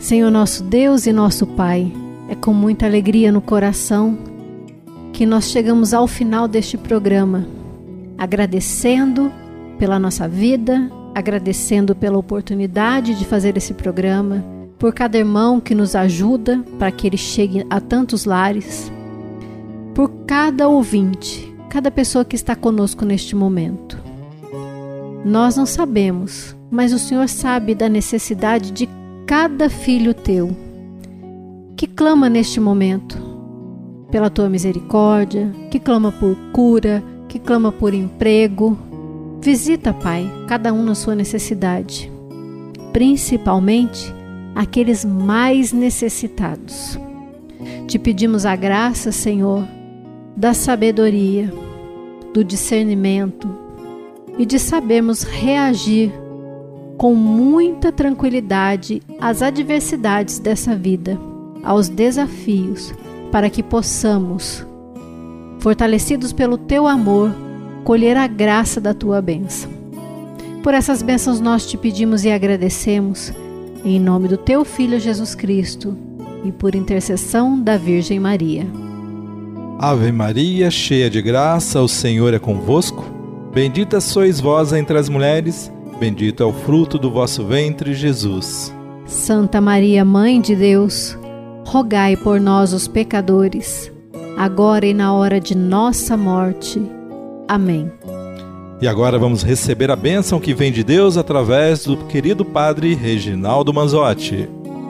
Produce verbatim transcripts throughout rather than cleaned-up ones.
Senhor nosso Deus e nosso Pai, é com muita alegria no coração que nós chegamos ao final deste programa, agradecendo pela nossa vida, agradecendo pela oportunidade de fazer esse programa, por cada irmão que nos ajuda para que ele chegue a tantos lares, por cada ouvinte, cada pessoa que está conosco neste momento. Nós não sabemos, mas o Senhor sabe da necessidade de cada filho teu, que clama neste momento pela tua misericórdia, que clama por cura, que clama por emprego. Visita, Pai, cada um na sua necessidade, principalmente aqueles mais necessitados. Te pedimos a graça, Senhor, da sabedoria, do discernimento e de sabermos reagir com muita tranquilidade às adversidades dessa vida, aos desafios, para que possamos, fortalecidos pelo Teu amor, colher a graça da Tua bênção. Por essas bênçãos nós te pedimos e agradecemos, em nome do Teu Filho Jesus Cristo e por intercessão da Virgem Maria. Ave Maria, cheia de graça, o Senhor é convosco. Bendita sois vós entre as mulheres, bendito é o fruto do vosso ventre, Jesus. Santa Maria, Mãe de Deus, rogai por nós os pecadores, agora e na hora de nossa morte. Amém. E agora vamos receber a bênção que vem de Deus através do querido Padre Reginaldo Manzotti.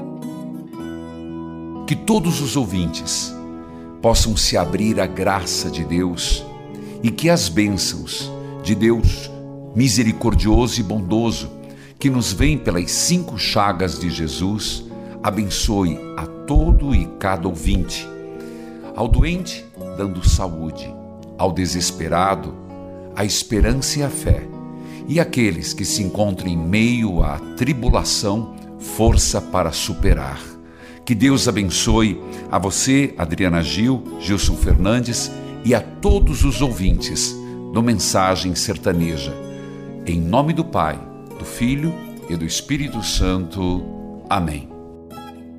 Que todos os ouvintes possam se abrir à graça de Deus e que as bênçãos de Deus misericordioso e bondoso, que nos vem pelas cinco chagas de Jesus, abençoe a todo e cada ouvinte. Ao doente, dando saúde, ao desesperado, a esperança e a fé, e aqueles que se encontram em meio à tribulação, força para superar. Que Deus abençoe a você, Adriana Gil, Gilson Fernandes e a todos os ouvintes do Mensagem Sertaneja. Em nome do Pai, do Filho e do Espírito Santo. Amém.